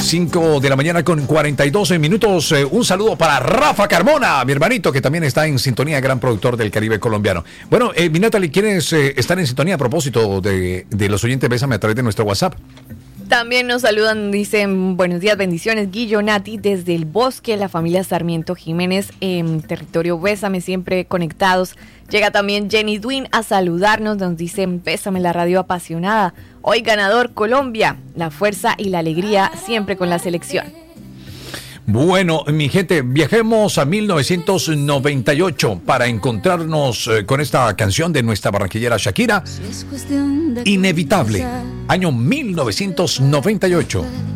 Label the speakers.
Speaker 1: 5 de la mañana con 42 minutos. Un saludo para Rafa Carmona, mi hermanito, que también está en sintonía, gran productor del Caribe colombiano. Bueno, mi Natalie, ¿quiénes están en sintonía a propósito de los oyentes? Bésame a través de nuestro WhatsApp.
Speaker 2: También nos saludan, dicen buenos días, bendiciones, Guillo, Nati, desde el bosque, la familia Sarmiento Jiménez, en territorio Bésame, siempre conectados. Llega también Jenny Dwin a saludarnos, nos dicen Bésame, la radio apasionada. Hoy ganador Colombia, la fuerza y la alegría siempre con la selección.
Speaker 1: Bueno, mi gente, viajemos a 1998 para encontrarnos con esta canción de nuestra barranquillera Shakira. Inevitable, año 1998.